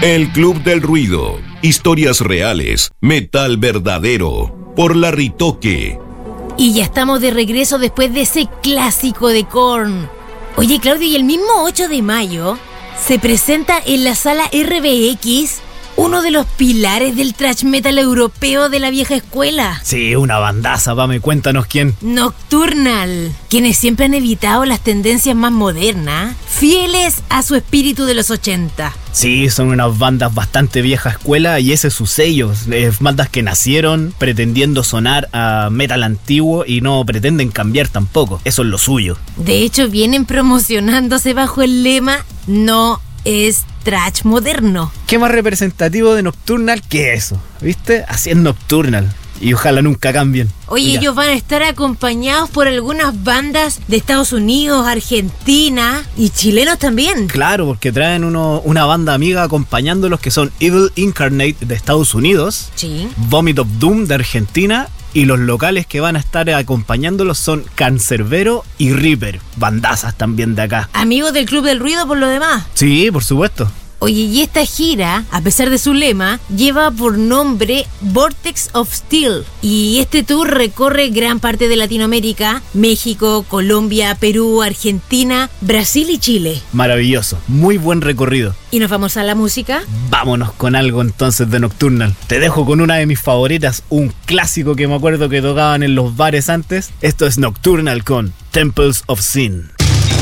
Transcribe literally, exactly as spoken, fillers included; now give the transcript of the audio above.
El Club del Ruido. Historias reales. Metal verdadero. Por Larritoque. Y ya estamos de regreso después de ese clásico de Korn. Oye, Claudio, y el mismo ocho de mayo se presenta en la sala R B X uno de los pilares del thrash metal europeo de la vieja escuela. Sí, una bandaza, Pame, cuéntanos quién. Nocturnal, quienes siempre han evitado las tendencias más modernas, fieles a su espíritu de los ochenta. Sí, son unas bandas bastante vieja escuela y ese es su sello. Eh, bandas que nacieron pretendiendo sonar a metal antiguo y no pretenden cambiar tampoco. Eso es lo suyo. De hecho, vienen promocionándose bajo el lema "No es thrash moderno". ¿Qué más representativo de Nocturnal que eso? ¿Viste? Así es Nocturnal. Y ojalá nunca cambien. Oye, Mira. ellos van a estar acompañados por algunas bandas de Estados Unidos, Argentina y chilenos también. Claro, porque traen uno, una banda amiga acompañándolos que son Evil Incarnate de Estados Unidos, Sí. Vomit of Doom de Argentina, y los locales que van a estar acompañándolos son Cancerbero y Reaper, bandazas también de acá. Amigos del Club del Ruido por lo demás. Sí, por supuesto. Oye, y esta gira, a pesar de su lema, lleva por nombre Vortex of Steel. Y este tour recorre gran parte de Latinoamérica, México, Colombia, Perú, Argentina, Brasil y Chile. Maravilloso, muy buen recorrido. ¿Y nos vamos a la música? Vámonos con algo entonces de Nocturnal. Te dejo con una de mis favoritas, un clásico que me acuerdo que tocaban en los bares antes. Esto es Nocturnal con Temples of Sin.